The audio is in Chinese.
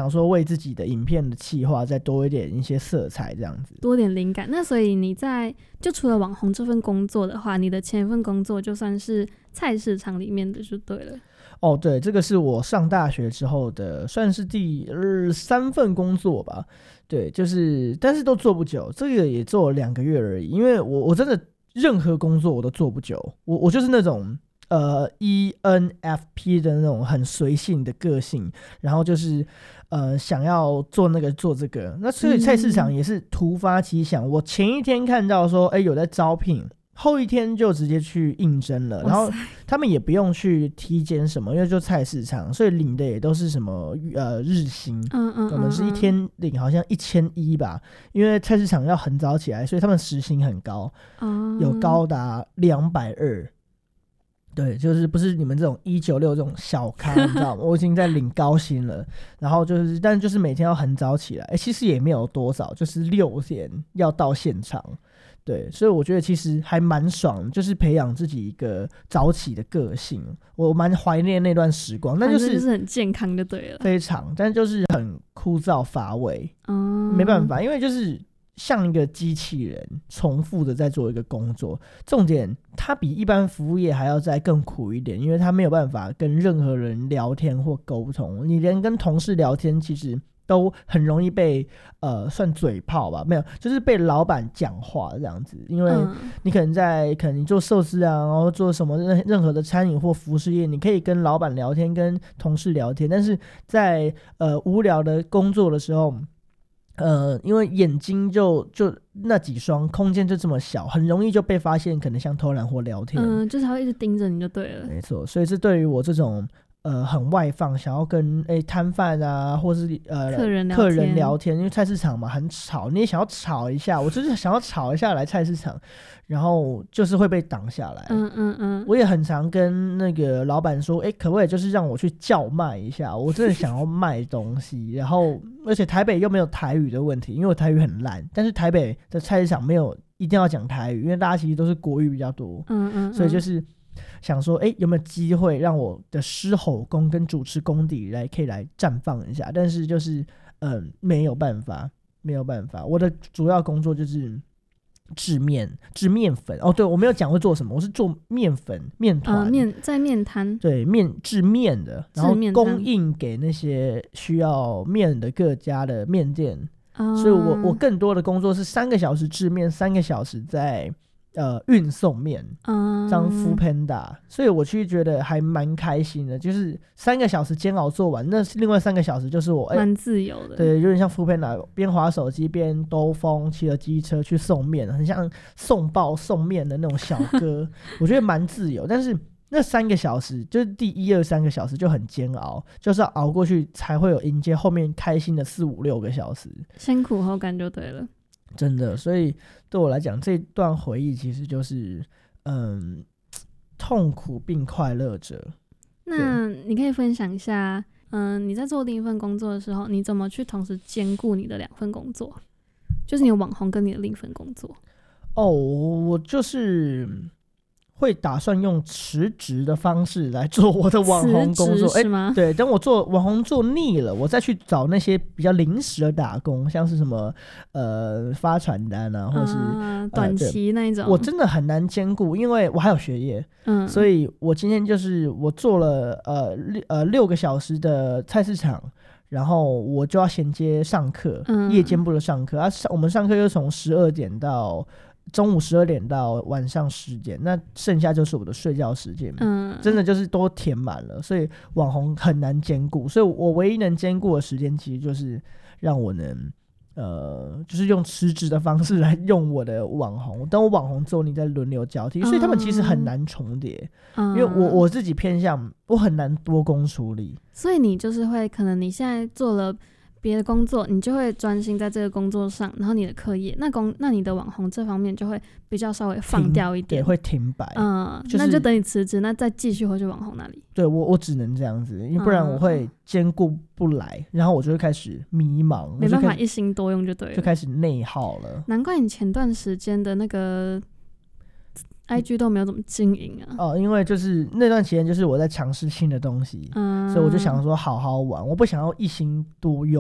想说为自己的影片的企划再多一些色彩这样子， 多点灵感。那所以你就除了网红这份工作的话，你的前一份工作就算是菜市场里面的就对了。 哦，对，这个是我上大学之后的，算是第3份工作吧。对，但是都做不久，这个也做了2个月而已。因为我真的任何工作我都做不久，我就是那种ENFP 的那种很随性的个性，然后就是想要做那个做这个。那所以菜市场也是突发奇想，我前一天看到说，有在招聘。后一天就直接去应征了，然后他们也不用去体检什么，因为就菜市场，所以领的也都是什么日薪，我们是一天领好像1100吧，因为菜市场要很早起来，所以他们时薪很高，有高达220。对，就是不是你们这种196这种小咖，你知道吗？我已经在领高薪了，然后但就是每天要很早起来，其实也没有多少，就是6点要到现场。对，所以我觉得其实还蛮爽，就是培养自己一个早起的个性，我蛮怀念那段时光。但就是很健康就对了， 非常，但就是很枯燥乏味，没办法，因为就是像一个机器人重复的在做一个工作，重点它比一般服务业还要再更苦一点，因为它没有办法跟任何人聊天或沟通，你连跟同事聊天其实都很容易被算嘴炮吧，没有，就是被老板讲话这样子。因为你可能你做寿司啊，然后做什么任何的餐饮或服饰业，你可以跟老板聊天，跟同事聊天，但是在无聊的工作的时候，因为眼睛就那几双，空间就这么小，很容易就被发现可能像偷懒或聊天， 就是他会一直盯着你就对了。 没错，所以这对于我这种很外放，想要跟摊贩啊，或是客人聊天，因为菜市场嘛很吵，你也想要吵一下，我就是想要吵一下来菜市场，然后就是会被挡下来。我也很常跟那个老板说，可不可以就是让我去叫卖一下，我真的想要卖东西。然后而且台北又没有台语的问题，因为我台语很烂，但是台北的菜市场没有一定要讲台语，因为大家其实都是国语比较多，所以就是想说有没有机会让我的狮吼功跟主持功底可以来绽放一下，但是就是没有办法，我的主要工作就是制面粉。对，我没有讲会做什么，我是做面粉面团， 在面摊， 对，制面的，然后供应给那些需要面的各家的面店。所以我更多的工作是3个小时制面，3个小时在运送面，当 Foodpanda， 所以我其实觉得还蛮开心的，就是3个小时煎熬做完，那另外3个小时就是我蛮自由的， 对，有点像 Foodpanda， 边滑手机边兜风，骑着机车去送面，很像送报送面的那种小哥，我觉得蛮自由。但是那3个小时就是第1、2、3个小时就很煎熬，就是要熬过去才会有迎接后面开心的4、5、6个小时， 先苦后甘就对了， 真的。所以对我来讲，这段回忆其实就是痛苦并快乐着。 那你可以分享一下你在做另一份工作的时候，你怎么去同时兼顾你的2份工作，就是你的网红跟你的另一份工作？ 我就是会打算用辞职的方式来做我的网红工作， 是吗？ 对，等我做网红做腻了，我再去找那些比较临时的打工，像是什么发传单啊，或者是短期那一种。 我真的很难兼顾，因为我还有学业，所以我今天就是我做了6个小时的菜市场。然后我就要衔接上课，夜间部的上课我们上课又从12点到中午12点到晚上10点，那剩下就是我的睡觉时间，真的就是都填满了，所以网红很难兼顾，所以我唯一能兼顾的时间其实就是让我能就是用辞职的方式来用我的网红，等我网红之后你再轮流交替，所以他们其实很难重叠，因为我自己偏向我很难多工处理， 所以你就是会可能你现在做了别的工作，你就会专心在这个工作上，然后你的课业那你的网红这方面就会比较稍微放掉一点， 对，会停摆， 那就等你辞职，那再继续回去网红那里。对， 我只能这样子，因为不然我会兼顾不来，然后我就会开始迷茫， 没办法一心多用就对了， 就开始内耗了。 难怪你前段时间的那个IG 都没有怎么经营啊。 因为就是那段期间就是我在尝试新的东西，所以我就想说好好玩，我不想要一心多用。